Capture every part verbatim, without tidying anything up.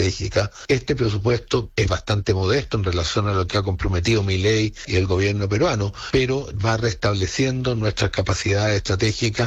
estratégica. Este presupuesto es bastante modesto en relación a lo que ha comprometido Milei y el gobierno peruano, pero va restableciendo nuestras capacidades estratégicas.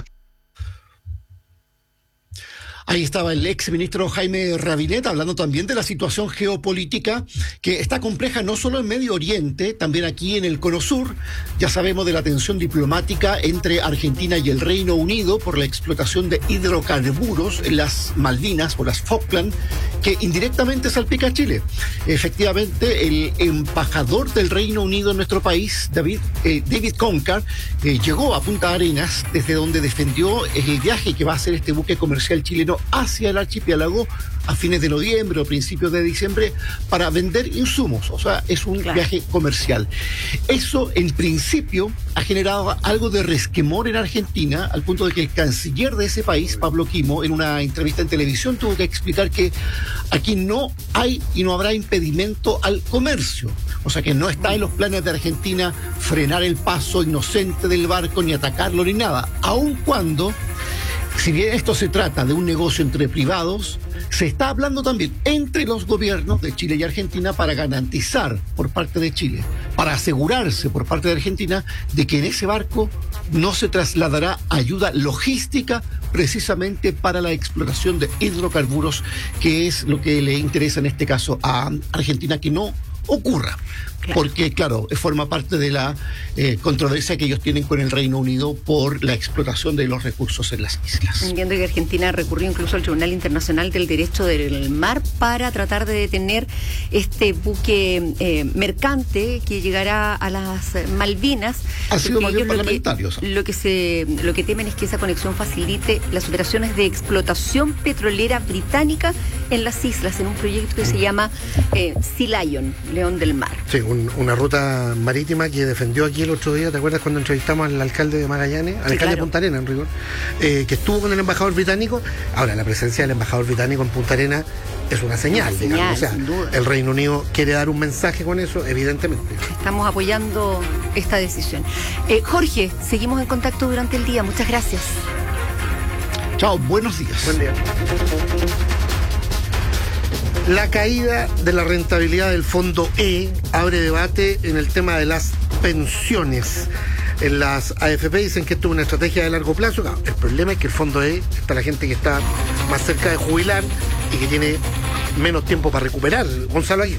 Ahí estaba el ex ministro Jaime Rabinet hablando también de la situación geopolítica que está compleja no solo en Medio Oriente, también aquí en el Cono Sur. Ya sabemos de la tensión diplomática entre Argentina y el Reino Unido por la explotación de hidrocarburos en las Malvinas o las Falkland, que indirectamente salpica a Chile. Efectivamente, el embajador del Reino Unido en nuestro país, David, eh, David Concar, eh, llegó a Punta Arenas, desde donde defendió el viaje que va a hacer este buque comercial chileno hacia el archipiélago a fines de noviembre o principios de diciembre para vender insumos, o sea, es un claro. viaje comercial. Eso, en principio, ha generado algo de resquemor en Argentina, al punto de que el canciller de ese país, Pablo Quimo, en una entrevista en televisión tuvo que explicar que aquí no hay y no habrá impedimento al comercio, o sea, que no está en los planes de Argentina frenar el paso inocente del barco, ni atacarlo, ni nada, aun cuando, si bien esto se trata de un negocio entre privados, se está hablando también entre los gobiernos de Chile y Argentina para garantizar por parte de Chile, para asegurarse por parte de Argentina de que en ese barco no se trasladará ayuda logística precisamente para la explotación de hidrocarburos, que es lo que le interesa en este caso a Argentina que no ocurra. Claro. Porque, claro, forma parte de la eh, controversia que ellos tienen con el Reino Unido por la explotación de los recursos en las islas. Entiendo que Argentina recurrió incluso al Tribunal Internacional del Derecho del Mar para tratar de detener este buque eh, mercante que llegará a las Malvinas. Ha sido más bien parlamentario. Lo que, lo, que se, lo que temen es que esa conexión facilite las operaciones de explotación petrolera británica en las islas, en un proyecto que se llama eh, Sea Lion, León del Mar. Sí, un, una ruta marítima que defendió aquí el otro día, ¿te acuerdas cuando entrevistamos al alcalde de Magallanes? Al sí, alcalde claro. de Punta Arenas, en rigor, eh, que estuvo con el embajador británico. Ahora, la presencia del embajador británico en Punta Arenas es una señal, una digamos. señal, o sea, sin duda. El Reino Unido quiere dar un mensaje con eso, evidentemente. Estamos apoyando esta decisión. Eh, Jorge, seguimos en contacto durante el día. Muchas gracias. Chao, buenos días. Buen día. La caída de la rentabilidad del Fondo E abre debate en el tema de las pensiones. En las A F P dicen que esto es una estrategia de largo plazo. No, el problema es que el Fondo E está la gente que está más cerca de jubilar y que tiene menos tiempo para recuperar. Gonzalo Aguirre.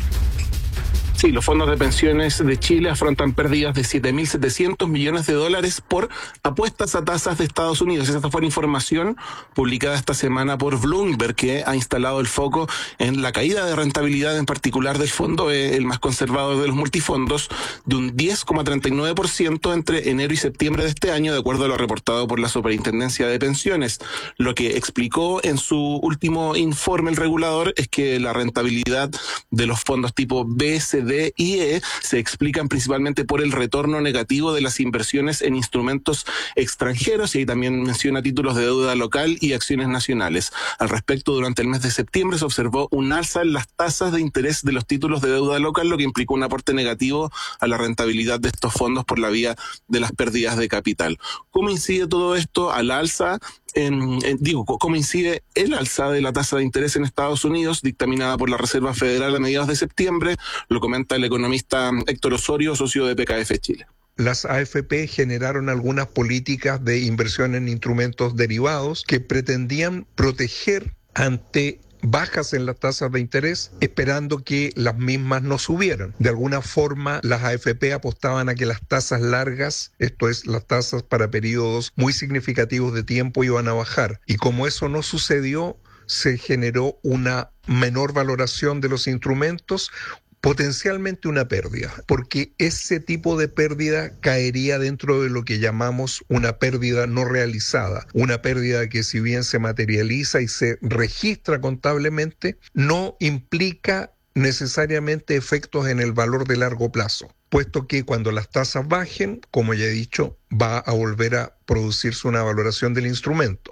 Sí, los fondos de pensiones de Chile afrontan pérdidas de siete mil setecientos millones de dólares por apuestas a tasas de Estados Unidos. Esa fue la información publicada esta semana por Bloomberg, que ha instalado el foco en la caída de rentabilidad, en particular del fondo E, el más conservador de los multifondos, de un diez coma treinta y nueve por ciento entre enero y septiembre de este año, de acuerdo a lo reportado por la Superintendencia de Pensiones. Lo que explicó en su último informe el regulador es que la rentabilidad de los fondos tipo B, C, D y E se explican principalmente por el retorno negativo de las inversiones en instrumentos extranjeros, y ahí también menciona títulos de deuda local y acciones nacionales. Al respecto, durante el mes de septiembre se observó un alza en las tasas de interés de los títulos de deuda local, lo que implicó un aporte negativo a la rentabilidad de estos fondos por la vía de las pérdidas de capital. ¿Cómo incide todo esto al alza? En, en, digo, ¿cómo incide el alza de la tasa de interés en Estados Unidos, dictaminada por la Reserva Federal a mediados de septiembre? Lo comenta el economista Héctor Osorio, socio de P K F Chile. Las A F P generaron algunas políticas de inversión en instrumentos derivados que pretendían proteger ante bajas en las tasas de interés, esperando que las mismas no subieran. De alguna forma, las A F P apostaban a que las tasas largas, esto es, las tasas para periodos muy significativos de tiempo, iban a bajar. Y como eso no sucedió, se generó una menor valoración de los instrumentos, potencialmente una pérdida, porque ese tipo de pérdida caería dentro de lo que llamamos una pérdida no realizada, una pérdida que, si bien se materializa y se registra contablemente, no implica necesariamente efectos en el valor de largo plazo, puesto que cuando las tasas bajen, como ya he dicho, va a volver a producirse una valoración del instrumento.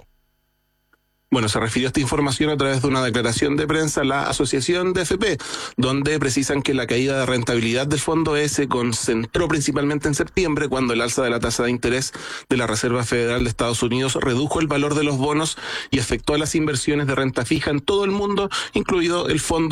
Bueno, se refirió a esta información a través de una declaración de prensa a la Asociación de F P, donde precisan que la caída de rentabilidad del fondo E se concentró principalmente en septiembre, cuando el alza de la tasa de interés de la Reserva Federal de Estados Unidos redujo el valor de los bonos y afectó a las inversiones de renta fija en todo el mundo, incluido el fondo